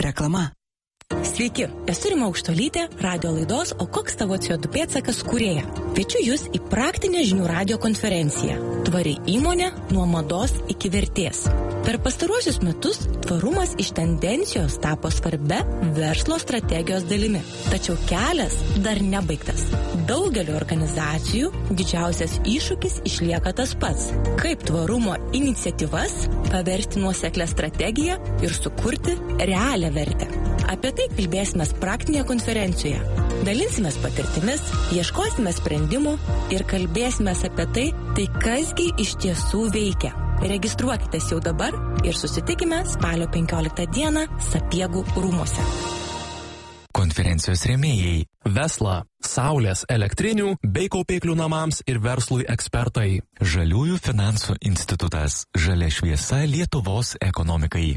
Reklama. Sveiki, esu Rima Aukštuolytė, radio laidos O koks tavo CO2 pėdsakas kūrėja. Kviečiu jūs į praktinę žinių radio konferenciją. Tvari įmonė nuo mados iki vertės. Per pastaruosius metus tvarumas iš tendencijos tapo svarbia verslo strategijos dalimi. Tačiau kelias dar nebaigtas. Daugeliu organizacijų didžiausias iššūkis išlieka tas pats. Kaip tvarumo iniciatyvas paversti nuoseklę strategiją ir sukurti realią vertę. Apie tai kalbėsime praktinėje konferencijoje. Dalinsimės patirtimis, ieškosime sprendimų ir kalbėsime apie tai kasgi iš tiesų veikia. Registruokitės jau dabar ir susitikime spalio 15 dieną Sapiegų rūmuose. Konferencijos rėmėjai Vesla, Saulės elektrinių bei kaupiklių namams ir verslui ekspertai. Žaliųjų finansų institutas. Žalia šviesa Lietuvos ekonomikai.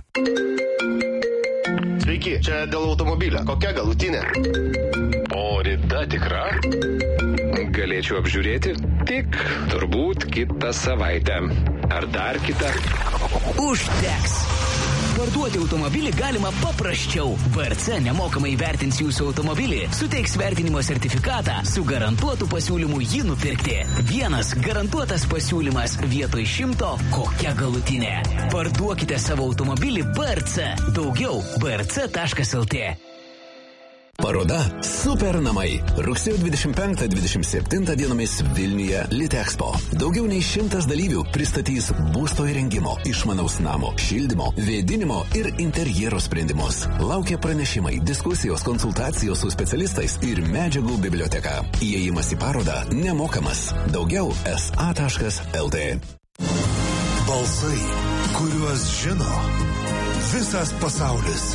Sveiki, čia dėl automobilio. Kokia galutinė? O rida tikra? Galėčiau apžiūrėti? Tik turbūt kitą savaitę. Ar dar kitą? Užteks. Parduoti automobilį galima paprasčiau. BRC nemokamai vertins jūsų automobilį, suteiks vertinimo sertifikatą su garantuotu pasiūlymu jį nupirkti. Vienas garantuotas pasiūlymas vietoj 100, kokia galutinė. Parduokite savo automobilį BRC. Daugiau brc.lt. Paroda Super namai. Rugsėjo 25-27 dienomis Vilniuje Litexpo. Daugiau nei 100 dalyvių pristatys būsto įrengimo, išmanaus namo, šildymo, vėdinimo ir interjero sprendimus. Laukia pranešimai, diskusijos, konsultacijos su specialistais ir medžiagų biblioteka. Įėjimas į parodą nemokamas. Daugiau sa.lt. Balsai, kuriuos žino visas pasaulis.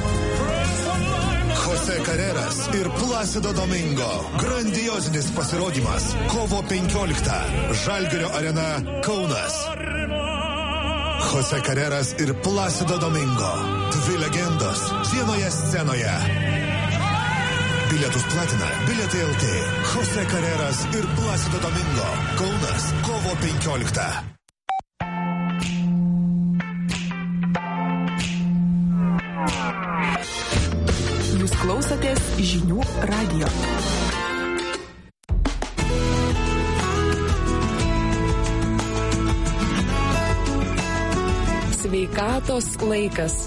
Jose Carreras ir Placido Domingo. Grandiozinis pasirodymas. Kovo 15. Žalgirio arena Kaunas. Jose Carreras ir Placido Domingo. Dvi legendos vienoje scenoje. Bilietus platina Bilietai LT. Jose Carreras ir Placido Domingo. Kaunas. Kovo 15. Jūs klausotės žinių radijo. Sveikatos laikas.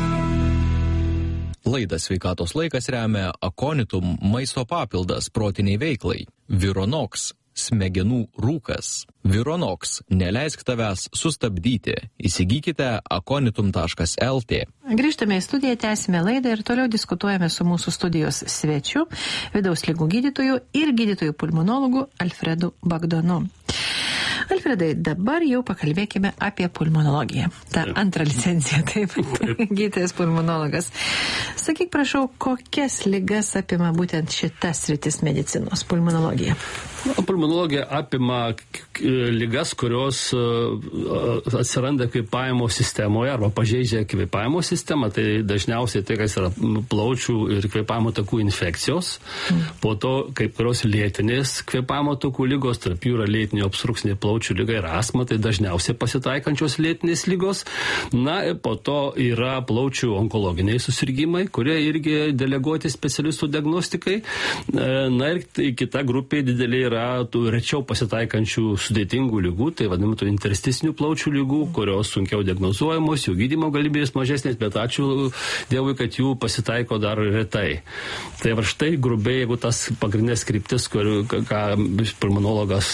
Laidą Sveikatos laikas remia Aconitum maisto papildas protiniai veiklai. Vironox smegenų rūkas. Vironox neleisk tavęs sustabdyti. Įsigykite aconitum.lt. Grįžtame į studiją, tęsime laidą ir toliau diskutuojame su mūsų studijos svečiu, vidaus ligų gydytoju ir gydytoju pulmonologu Alfredu Bagdonu. Alfredai, dabar jau pakalbėkime apie pulmonologiją. Ta antra licencija, taip, gydytojas pulmonologas. Sakyk, prašau, kokias ligas apima būtent šitas sritis medicinos, pulmonologija? Pulmonologija apima ligas, kurios atsiranda kvėpavimo sistemoje arba pažeidžia kvėpavimo sistemą. Tai dažniausiai tai, kas yra plaučių ir kvėpavimo takų infekcijos. Po to kaip kurios lėtinės kvėpavimo takų lygos, tarp jų yra lėtinė obstrukcinė plaučių lyga ir astma, tai dažniausiai pasitaikančios lėtinės lygos. Na ir po to yra plaučių onkologiniai susirgimai, kurie irgi deleguoti specialistų diagnostikai. Na ir kita grupė didelė yra rečiau pasitaikančių sudėtingų lygų, tai vadinamų tų interstitinių plaučių lygų, kurios sunkiau diagnozuojamos, jų gydymo galimybės mažesnės, bet ačiū Dievui, kad jų pasitaiko dar retai. Tai va štai grubiai, jeigu tas pagrindinės kryptis, ką pulmonologas,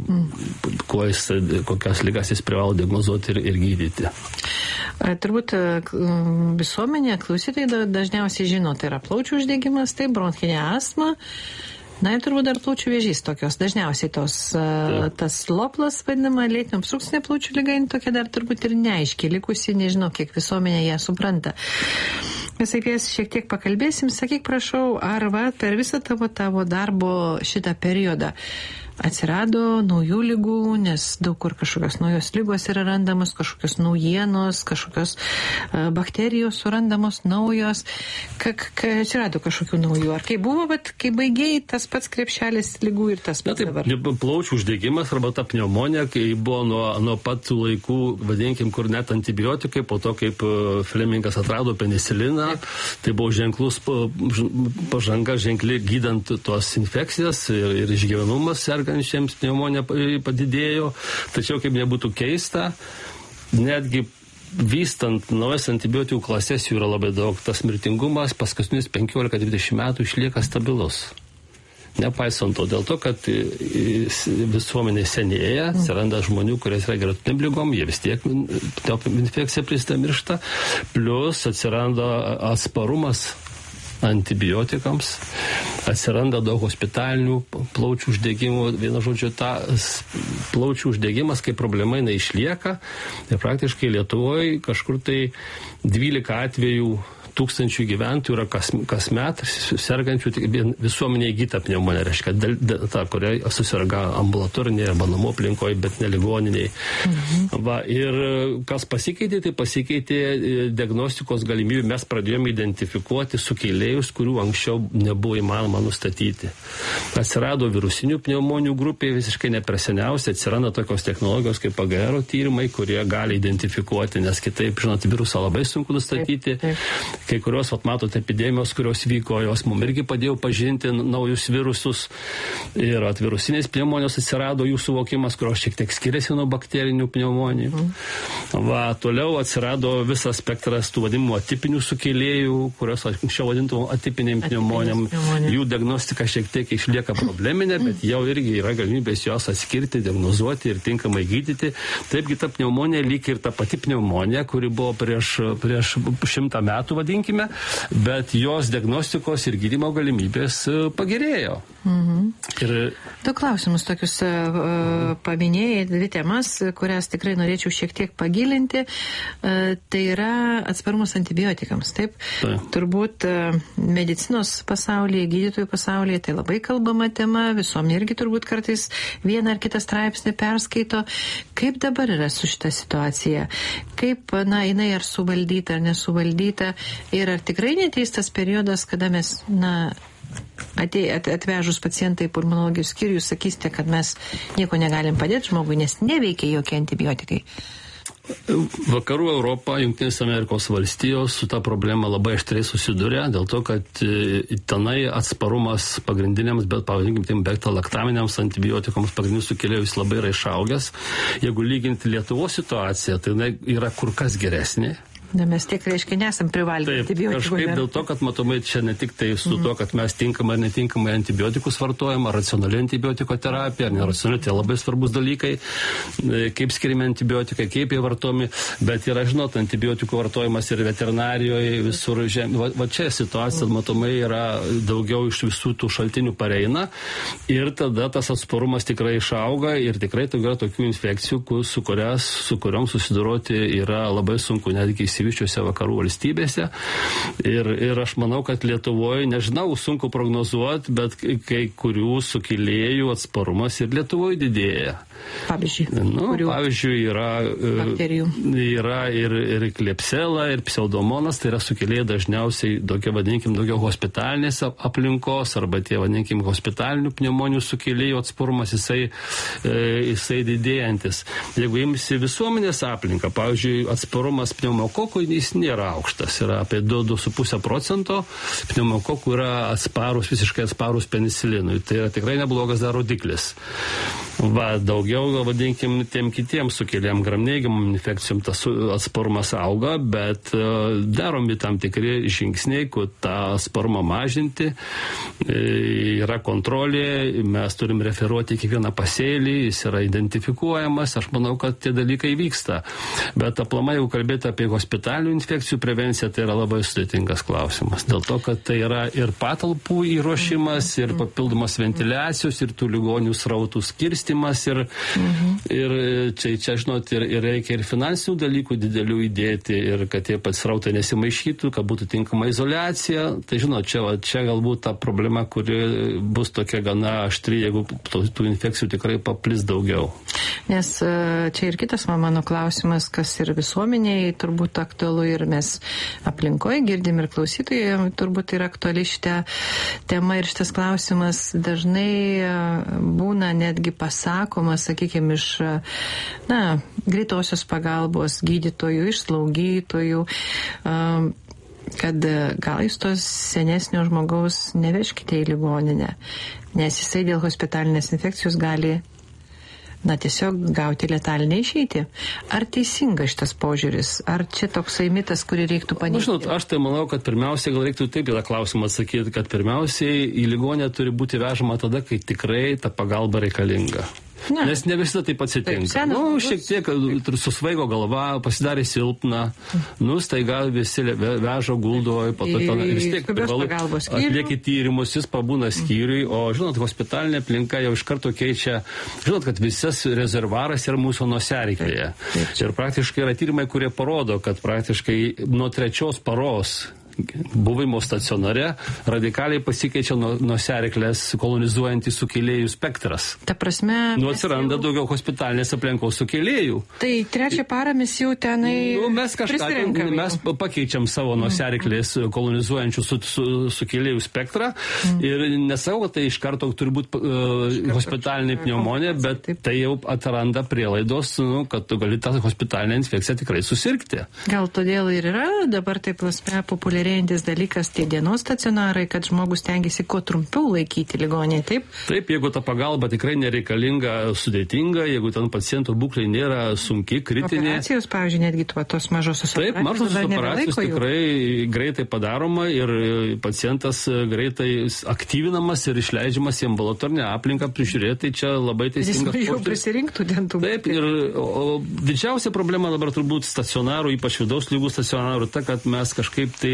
kokias ligas jis privalo diagnozuoti ir gydyti. Turbūt visuomenė, klausytojai dažniausiai žino, tai yra plaučių uždegimas, tai bronchinė astma. Na ir turbūt dar plaučių vėžys tokios. Dažniausiai tas loplas, vadinama, lėtinė obstrukcinė plaučių liga, tokia dar turbūt ir neaiškiai likusi, nežinau, kiek visuomenė ją supranta. Mes apie jas šiek tiek pakalbėsim. Sakyk, prašau, ar per visą tavo darbo šitą periodą atsirado naujų lygų, nes daug kur kažkokios naujos lygos yra randamos, kažkokios naujienos, kažkokios bakterijos surandamos naujos, atsirado kažkokių naujų. Ar kai buvo, bet kai baigėjai tas pats krepšelis lygų ir tas pats dabar? Plaučių uždegimas arba ta pneumonija, kai buvo nuo pat laikų, vadinkim, kur net antibiotikai, po to kaip Flemingas atrado peniciliną, tai buvo ženklus pažanga ženkli gydant tuos infekcijas ir išgyvenumas sergančiams pneumonija padidėjo. Tačiau, kaip nebūtų keista, netgi vystant naujas antibiotikų klasės jų yra labai daug, tas mirtingumas paskutinius 15-20 metų išlieka stabilus. Nepaisant to, dėl to, kad visuomenė senėja, atsiranda žmonių, kurie yra gretutinėm ligom, jie vis tiek infekcija miršta, plus atsiranda atsparumas antibiotikams, atsiranda daug hospitalinių plaučių uždegimų. Vienu žodžiu, plaučių uždegimas kaip problema išlieka. Ir praktiškai Lietuvoje kažkur tai 12 atvejų 1000 gyventojų yra kasmet sergančių visuomenėje įgyta pneumonija, reiškia, ta, kuria susirga ambulatorinėje arba namų aplinkoje, bet ne ligoninėje. Ir kas pasikeitė, tai pasikeitė diagnostikos galimybė, mes pradėjome identifikuoti sukėlėjus, kurių anksčiau nebuvo įmanoma nustatyti. Atsirado virusinių pneumonijų grupė, visiškai neperseniausia, atsiranda tokios technologijos kaip PGR tyrimai, kurie gali identifikuoti, nes kitaip, žinot, virusą labai sunku nustatyti. Kai kurios, matote, epidemijos, kurios vyko, jos mums irgi padėjo pažinti naujus virusus ir virusinės pneumonijos atsirado jų suvokimas, kurios šiek tiek skiriasi nuo bakterinių pneumonijų. Toliau atsirado visas spektras tų vadimų atipinių sukėlėjų, kurios anksčiau vadintų atipinėm pneumonijom. Jų diagnostika šiek tiek išlieka probleminė, bet jau irgi yra galimybės jos atskirti, diagnozuoti ir tinkamai gydyti. Taipgi ta pneumonija lyg ir ta pati pneumonija, kuri buvo prieš 100 metų, vadinkime, bet jos diagnostikos ir gydymo galimybės pagerėjo. Du klausimus tokius paminėjai, 2 temas, kurias tikrai norėčiau šiek tiek pagilinti. Tai yra atsparumas antibiotikams, taip? Turbūt medicinos pasaulyje, gydytojų pasaulyje tai labai kalbama tema, visom irgi turbūt kartais vieną ar kitą straipsnį perskaito. Kaip dabar yra su šita situacija? Kaip, jinai ar suvaldyta, ar nesuvaldyta? Ir ar tikrai neteis tas periodas, kada mes, atvežus pacientai į pulmonologijos skyrių, jūs sakysite, kad mes nieko negalim padėti žmogui, nes neveikia jokie antibiotikai? Vakarų Europą, Jungtinės Amerikos valstijos su ta problema labai aštriai susiduria, dėl to, kad tenai atsparumas pagrindiniams, bet pavadinkim, beta-laktaminiams antibiotikams pagrindinius sukėlėjus labai yra išaugęs. Jeigu lyginti Lietuvos situaciją, tai yra kur kas geresnė. Mes tiek, reiškia, nesam privalgę antibiotikų. Kažkaip dėl to, kad matomai čia ne tik tai su to, kad mes tinkamai ar netinkamai antibiotikus vartojam, ar racionali antibiotikoterapija, ar neracionali, tai labai svarbus dalykai, kaip skiriami antibiotikai, kaip jie vartomi, bet yra, žinot, antibiotikų vartojimas ir veterinarijoje, visur žemė. Va čia situacija, matomai, yra daugiau iš visų tų šaltinių pareina ir tada tas atsparumas tikrai išauga ir tikrai yra tokių infekcijų, su kuriom susidoroti yra labai sunku, netgi išsivyščiuose vakarų valstybėse. Ir aš manau, kad Lietuvoje, nežinau, sunku prognozuoti, bet kai kurių sukėlėjų atsparumas ir Lietuvoje didėja. Pavyzdžiui, yra ir klepsela, ir pseudomonas, tai yra sukėlėjai dažniausiai daugiau hospitalinės aplinkos, arba tie, vadinkim, hospitalinių pneumonijų sukėlėjų atsparumas, jisai didėjantis. Jeigu imsi visuomenės aplinką, pavyzdžiui, atsparumas pneumokokų, jis nėra aukštas, yra apie 2,5% pneumokokų yra visiškai atsparus penicilinui. Tai yra tikrai neblogas dar rodiklis. Daugiau, vadinkim, tiem kitiems sukėlėjam gramneigiamam infekcijom tas atsparumas auga, bet daromi tam tikri žingsniai, kad tą atsparumą mažinti. Yra kontrolė, mes turim referuoti kiekvieną pasėlį, jis yra identifikuojamas, aš manau, kad tie dalykai vyksta. Bet aplamai, jau kalbėti apie hospitalį, hospitalinių infekcijų prevencija tai yra labai sudėtingas klausimas. Dėl to, kad tai yra ir patalpų įruošimas, ir papildomas ventiliacijos, ir tų ligonių srautų skirstimas, ir čia žinot, ir reikia ir finansinių dalykų didelių įdėti, ir kad tie pats srautai nesimaišytų, kad būtų tinkama izoliacija. Tai žinot, čia galbūt ta problema, kuri bus tokia gana aštri, jeigu tų infekcijų tikrai paplis daugiau. Nes čia ir kitas mano klausimas, kas ir visuomeniai turbūt aktualu, ir mes aplinkoje girdim, ir klausytojai turbūt yra aktuali šitą temą, ir šitas klausimas dažnai būna netgi pasakomas, sakykime, iš greitosios pagalbos gydytojų, iš slaugytojų, kad gal jūs tos senesnio žmogaus nevežkite į ligoninę, nes jisai dėl hospitalinės infekcijos gali tiesiog gauti letalinę išeitį. Ar teisinga šitas požiūris? Ar čia toksai mitas, kurį reiktų paneigti? Žinot, aš tai manau, kad pirmiausiai gal reiktų taip į tą klausimą atsakyti, kad pirmiausiai į ligoninę turi būti vežama tada, kai tikrai ta pagalba reikalinga. Nes ne visada taip atsitinka. Šiek tiek susvaigo galva, pasidarė silpna, staiga visi vežo, guldo, po to vis tiek atlieki tyrimus, jis pabūna skyriui, o žinot, hospitalinė aplinka jau iš karto keičia, žinot, kad visas rezervaras yra mūsų nosiaryklėje. Ir praktiškai yra tyrimai, kurie parodo, kad praktiškai nuo 3 paros buvimo stacionare radikaliai pasikeičia nosiaryklės kolonizuojantį sukėlėjų spektras. Ta prasme... Atsiranda daugiau hospitalinės aplinkos sukėlėjų. Tai 3 parą mes jau tenai prisirinkame. Mes pakeičiam savo nosiaryklės kolonizuojančių sukėlėjų spektrą ir nesakau, kad tai iš karto turi būti hospitalinė pneumonija, bet tai jau atranda prielaidos, kad tu gali tą hospitalinę infekciją tikrai susirgti. Gal todėl ir yra dabar taip populiariai dalykas tie dienos stacionarai, kad žmogus tengiasi kuo trumpiau laikyti ligoninėje, taip? Taip, jeigu ta pagalba tikrai nereikalinga, sudėtinga, jeigu ten paciento būklė nėra sunki, kritinė. Operacijos, pavyzdžiui, netgi tos mažosios operacijos. Taip, mažosios operacijos tikrai greitai padaroma ir pacientas greitai aktyvinamas ir išleidžiamas į ambulatorinę aplinką prižiūrėti, tai čia labai teisingas požiūris. Jis jau prisirinktų dentų. Taip, ir didžiausia problema dabar turbūt stacionarų, ypač vidaus ligų stacionarų, ta, kad mes kažkaip tai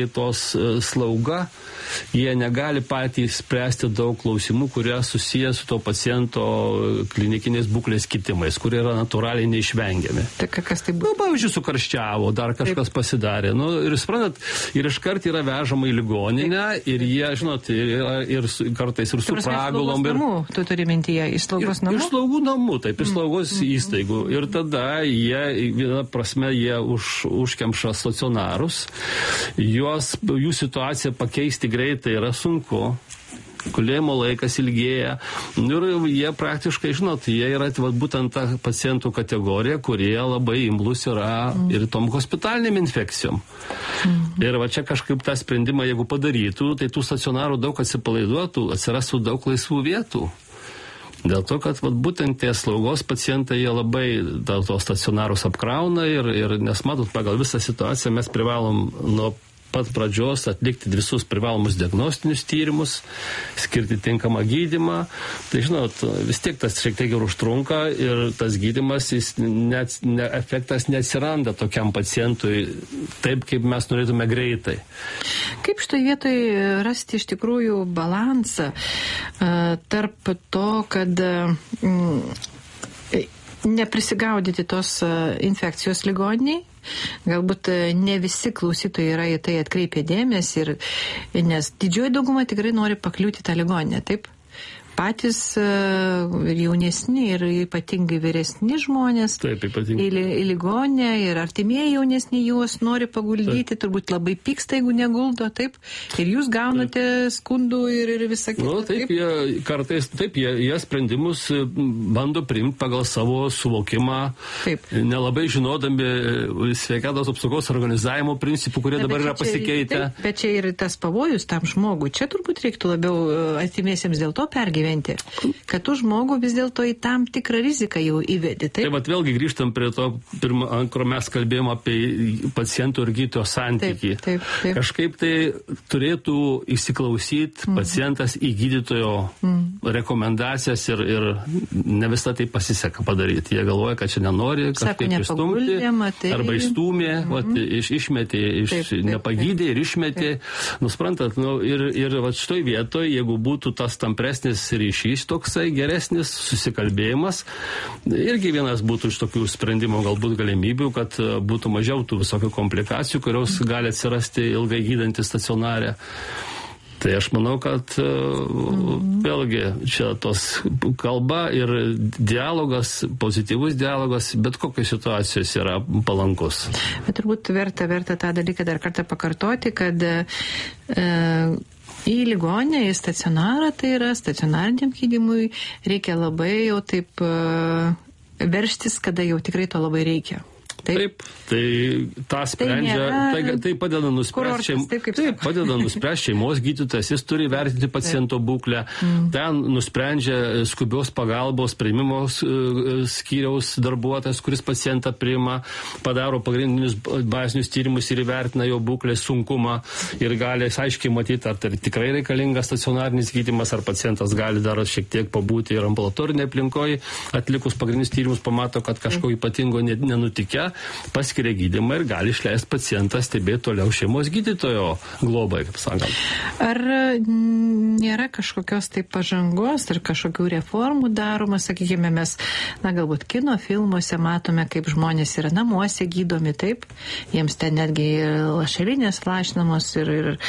slauga, jie negali patys spręsti daug klausimų, kurie susiję su to paciento klinikinės būklės kitimais, kurie yra natūraliai neišvengiami. Tai kas tai buvo? Pavyzdžiui, sukarščiavo, dar kažkas pasidarė. Ir suprantat, ir iškart yra vežama į ligoninę ir jie, žinot, ir kartais ir su pragulom. Tu turi mintyje, iš slaugos namų? Iš slaugų namų, taip, iš slaugos įstaigų. Ir tada jie, viena prasme, jie užkemša stacionarus. Jų situaciją pakeisti greitai yra sunku, gulėjimo laikas ilgėja ir jie praktiškai, žinot, jie yra būtent ta pacientų kategorija, kurie labai imlus yra ir tom hospitaliniam infekcijom. Ir čia kažkaip tą sprendimą, jeigu padarytų, tai tų stacionarų daug atsipalaiduotų, atsirastų daug laisvų vietų. Dėl to, kad būtent tie slaugos pacientai, jie labai dėl to stacionarus apkrauna ir nes matot, pagal visą situaciją mes privalom nuo pat pradžios atlikti visus privalomus diagnostinius tyrimus, skirti tinkamą gydymą. Tai žinot, vis tiek tas šiek tiek ir užtrunka ir tas gydymas, efektas neatsiranda tokiam pacientui taip, kaip mes norėtume greitai. Kaip štai vietoj rasti iš tikrųjų balansą tarp to, kad neprisigaudyti tos infekcijos ligoniniai? Galbūt ne visi klausytojai yra į tai atkreipę dėmesį, nes didžioji dauguma tikrai nori pakliūti tą ligoninę, taip? Patys jaunesni ir ypatingai vyresni žmonės į ligoninę ir artimieji jaunesni juos nori paguldyti, turbūt labai pyksta, jeigu neguldo, taip? Ir jūs gaunate skundų ir visą kitą. Taip, jie kartais, jie sprendimus bando priimti pagal savo suvokimą, nelabai žinodami sveikatos apsaugos organizavimo principų, kurie dabar yra pasikeitę. Bet čia ir tas pavojus tam žmogui. Čia turbūt reiktų labiau artimiesiems dėl to pergyventi. gyventi. Kad tu žmogų vis dėlto į tam tikrą riziką jau įvedi. Tai vat vėlgi grįžtam prie to, kur mes kalbėjom apie pacientų ir gydytojo santykį. Taip. Kažkaip tai turėtų įsiklausyti pacientas į gydytojo rekomendacijas ir ne visą tai pasiseka padaryti. Jie galvoja, kad čia nenori kažkaip išstumti, arba išstūmė, išmetė, nepagydė ir išmetė. Nusiprantat, ir vat šitoj vietoje, jeigu būtų tas tampresnis ryšys toksai, geresnis susikalbėjimas, irgi vienas būtų iš tokių sprendimų, galbūt galimybių, kad būtų mažiau tų visokių komplikacijų, kurios gali atsirasti ilgai gydantį stacionarę. Tai aš manau, kad vėlgi čia tos kalba ir dialogas, pozityvus dialogas, bet kokios situacijos yra palankus. Bet turbūt verta tą dalyką dar kartą pakartoti, kad į ligoninę, į stacionarą, tai yra stacionariniam gydymui, reikia labai jau taip veržtis, kada jau tikrai to labai reikia. Taip, tai tą sprendžia, tai padeda nuspręsti šeimos gydytojas, jis turi vertinti paciento būklę, ten nusprendžia skubios pagalbos priėmimo skyriaus darbuotojas, kuris pacientą priima, padaro pagrindinius bazinius tyrimus ir įvertina jo būklės sunkumą ir gali aiškiai matyti, ar tai tikrai reikalingas stacionarinis gydymas, ar pacientas gali dar šiek tiek pabūti ir ambulatorinėje aplinkoje, atlikus pagrindinius tyrimus pamato, kad kažko ypatingo nenutikę, paskiria gydymą ir gali išleisti pacientą stebėti toliau šeimos gydytojo globai, kaip sakant. Ar nėra kažkokios tai pažangos ar kažkokių reformų daroma, sakykime, mes, galbūt kino filmuose matome, kaip žmonės yra namuose gydomi, taip, jiems ten netgi lašelinės lašinamos ir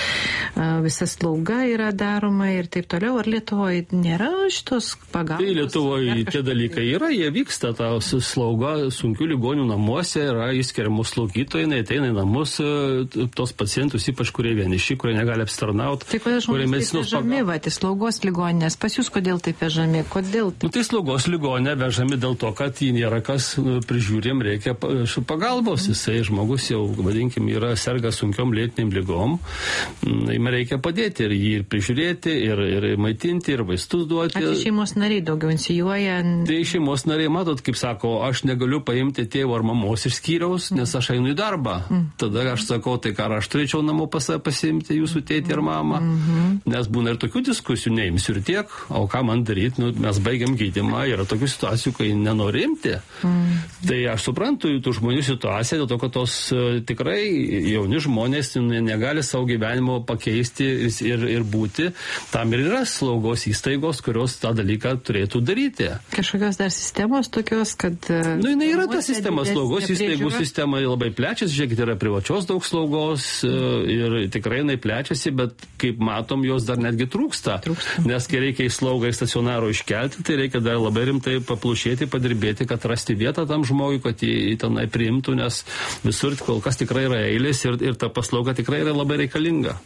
visa slauga yra daroma ir taip toliau. Ar Lietuvoje nėra šitos pagalbos? Tai Lietuvoje tie dalykai yra, jie vyksta, ta slauga sunkių ligonių namuose, yra įskiriamos slaugytojai, ateina į namus tos pacientus, ypač kurie vieniši, kurie negali apsitarnauti. Tai kodėl žmonės taip vežami, slaugos ligoninės? Pas jūs kodėl taip vežami? Kodėl taip? Tai slaugos ligoninė vežami dėl to, kad jį nėra kas prižiūrėm, reikia pagalbos. Jisai žmogus jau, vadinkim, serga sunkiom lėtiniam ligom. Jam reikia padėti ir jį prižiūrėti, ir maitinti, ir vaistus duoti. Ar šeimos nariai daugiau inicijuoja? Tai šeimos nariai, matot, kaip sako, aš negaliu paimti tėvo ar mamos iš skyriaus, nes aš einu į darbą. Tada aš sakau, tai ką aš turėčiau namo pasiimti jūsų tėtį ir mamą. Nes būna ir tokių diskusijų, neimsiu ir tiek, o ką man daryti, mes baigiam gydymą, yra tokių situacijų, kai nenori imti. Tai aš suprantu tų žmonių situaciją, dėl to, kad tos tikrai jauni žmonės negali savo gyvenimo pakeisti ir būti. Tam ir yra slaugos įstaigos, kurios tą dalyką turėtų daryti. Kažkokios dar sistemos tokios, kad... jinai yra ta sistema, slaugos įstaigų sistema labai plečiasi, žiūrėkit, yra privačios daug slaugos ir tikrai jinai plečiasi, bet kaip matom, jos dar netgi trūksta. Nes kai reikia į slaugą į stacionaro iškelti, tai reikia dar labai rimtai paplušėti, padirbėti, kad rasti vietą tam žmogui, kad jį tenai priimtų, nes visur kol kas tikrai yra eilės ir ta paslauga tikrai yra labai reikalinga.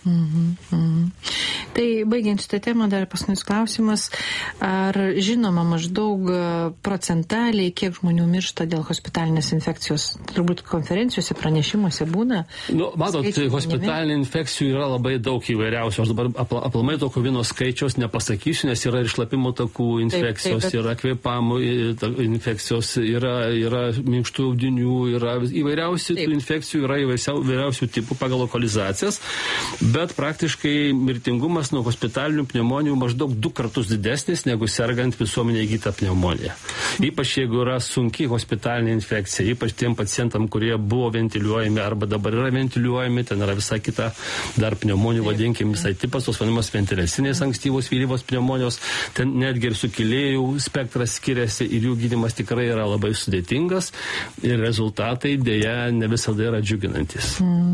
Tai baigiant šitą temą, dar paskutinis klausimas, ar žinoma maždaug procentaliai, kiek žmonių miršta dėl hospitalinės infekcijos? Turbūt konferencijose, pranešimuose būna? Matot, hospitalinių infekcijų yra labai daug įvairiausių. Aš dabar aplamai tokio vieno skaičiaus nepasakysiu, nes yra ir šlapimo takų infekcijos, yra kvėpavimo infekcijos, yra minkštų audinių, yra įvairiausių infekcijų, yra įvairiausių tipų pagal lokalizacijas, bet praktiškai mirtingumas nuo hospitalinių pneumonijų maždaug 2 kartus didesnis negu sergant visuomenėje įgytą pneumoniją. Ypač jeigu yra sunki hospitalinė infekcija, ypač tiem pacientam, kurie buvo ventiliuojami arba dabar yra ventiliuojami, ten yra visai kita dar pneumonijų, vadinkim, visai tipas, tos vadinamos ventiliacinės ankstyvos vėlyvos pneumonijos, ten netgi ir sukėlėjų spektras skiriasi ir jų gydymas tikrai yra labai sudėtingas ir rezultatai dėja ne visada yra džiuginantis.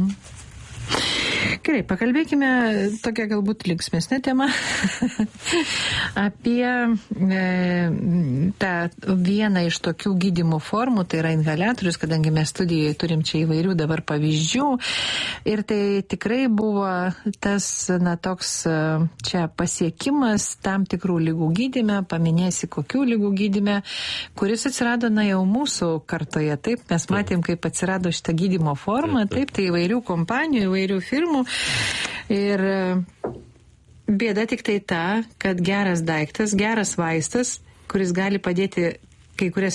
Gerai, pakalbėkime tokią galbūt linksmesnę temą apie tą vieną iš tokių gydymo formų, tai yra inhaliatorius, kadangi mes studijoje turim čia įvairių dabar pavyzdžių ir tai tikrai buvo tas, toks čia pasiekimas tam tikrų lygų gydyme, paminėsi kokių lygų gydyme, kuris atsirado jau mūsų kartoje, taip, mes matėm, kaip atsirado šitą gydymo formą, taip, tai įvairių kompanijų, įvairių firmų. Ir Bėda tik tai ta, kad geras daiktas, geras vaistas, kuris gali padėti kai kurias